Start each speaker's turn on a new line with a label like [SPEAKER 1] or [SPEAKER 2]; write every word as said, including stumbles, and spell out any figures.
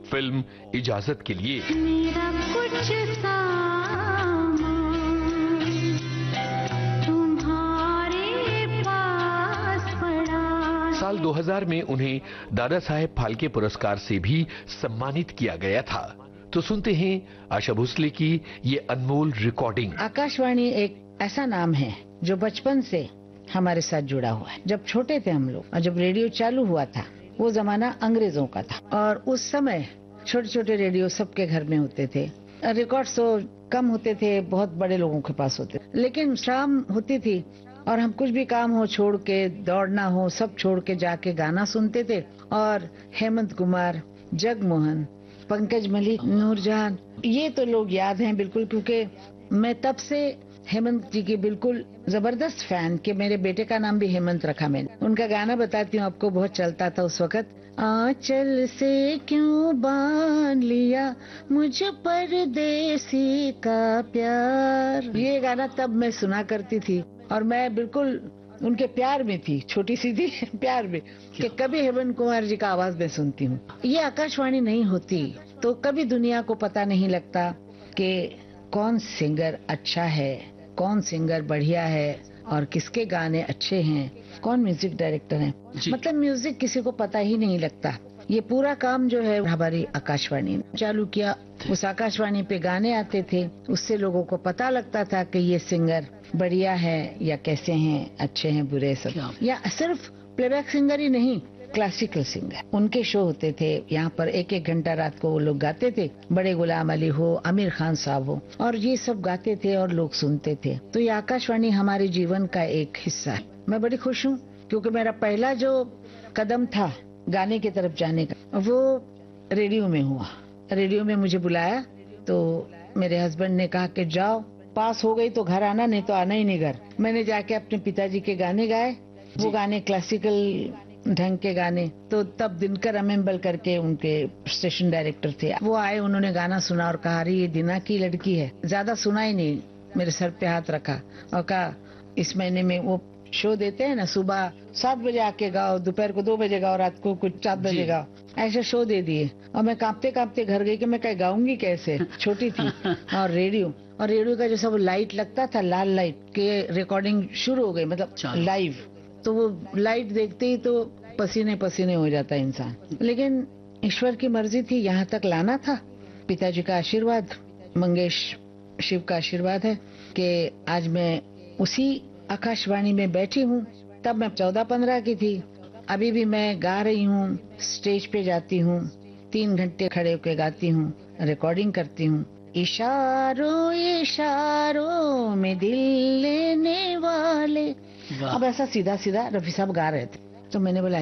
[SPEAKER 1] Film इजाजत के लिए।
[SPEAKER 2] मेरा कुछ सामान तुम्हारे पास पड़ा।
[SPEAKER 1] साल दो हज़ार में उन्हें दादा साहेब फाल्के पुरस्कार से भी सम्मानित किया गया था। तो सुनते हैं आशा भोसले की ये अनमोल रिकॉर्डिंग।
[SPEAKER 3] आकाशवाणी एक ऐसा नाम है जो बचपन से हमारे साथ जुड़ा हुआ है। जब छोटे थे हम लोग और जब रेडियो चालू हुआ था, वो जमाना अंग्रेजों का था और उस समय छोटे छोटे रेडियो सबके घर में होते थे। रिकॉर्ड्स तो कम होते थे, बहुत बड़े लोगों के पास होते थे, लेकिन शाम होती थी और हम कुछ भी काम हो छोड़ के, दौड़ना हो सब छोड़ के जाके गाना सुनते थे। और हेमंत कुमार, जगमोहन, पंकज मलिक, नूरजहान, ये तो लोग याद हैं बिल्कुल, क्योंकि मैं तब से हेमंत जी की बिल्कुल जबरदस्त फैन कि मेरे बेटे का नाम भी हेमंत रखा मैंने। उनका गाना बताती हूँ आपको, बहुत चलता था उस वक्त। आंचल से क्यों बांध लिया मुझ परदेसी का प्यार, ये गाना तब मैं सुना करती थी और मैं बिल्कुल उनके प्यार में थी, छोटी सी थी प्यार में, कि कभी हेमंत कुमार जी का आवाज मैं सुनती हूँ। ये आकाशवाणी नहीं होती तो कभी दुनिया को पता नहीं लगता कि कौन सिंगर अच्छा है, कौन सिंगर बढ़िया है और किसके गाने अच्छे हैं, कौन म्यूजिक डायरेक्टर है। मतलब म्यूजिक किसी को पता ही नहीं लगता। ये पूरा काम जो है हमारी आकाशवाणी ने चालू किया। उस आकाशवाणी पे गाने आते थे, उससे लोगों को पता लगता था कि ये सिंगर बढ़िया है या कैसे हैं, अच्छे हैं, बुरे सब। या सिर्फ प्लेबैक सिंगर ही नहीं, क्लासिकल सिंगर, उनके शो होते थे यहाँ पर। एक एक घंटा रात को वो लोग गाते थे। बड़े गुलाम अली हो, आमिर खान साहब हो, और ये सब गाते थे और लोग सुनते थे। तो ये आकाशवाणी हमारे जीवन का एक हिस्सा है। मैं बड़ी खुश हूँ क्योंकि मेरा पहला जो कदम था गाने की तरफ जाने का, वो रेडियो में हुआ। रेडियो में मुझे बुलाया तो मेरे हस्बैंड ने कहा कि जाओ, पास हो गई तो घर आना, नहीं तो आना ही नहीं घर। मैंने जाके अपने पिताजी के गाने गाए, वो गाने क्लासिकल ढंग के गाने। तो तब दिनकर अमेम्बल करके उनके स्टेशन डायरेक्टर थे, वो आए, उन्होंने गाना सुना और कहा अरे ये दीना की लड़की है। ज्यादा सुना ही नहीं, मेरे सर पे हाथ रखा और कहा इस महीने में वो शो देते हैं ना, सुबह सात बजे आके गाओ, दोपहर को दो बजे गाओ, रात को कुछ सात बजे गाओ, ऐसे शो दे दिए। और मैं कांपते कांपते घर गई कि मैं क्या गाऊंगी कैसे, छोटी थी। और रेडियो और रेडियो का जो सब लाइट लगता था, लाल लाइट के रिकॉर्डिंग शुरू हो गई, मतलब लाइव। तो वो लाइट देखते ही तो पसीने पसीने हो जाता है इंसान। लेकिन ईश्वर की मर्जी थी, यहाँ तक लाना था। पिताजी का आशीर्वाद, मंगेश शिव का आशीर्वाद है कि आज मैं उसी आकाशवाणी में बैठी हूँ। तब मैं चौदह पंद्रह की थी। अभी भी मैं गा रही हूँ, स्टेज पे जाती हूँ, तीन घंटे खड़े होकर गाती हूँ, रिकॉर्डिंग करती हूँ। इशारों इशारों में दिल लेने वाले, अब ऐसा सीधा सीधा रफी साहब गा रहे थे। तो मैंने बोला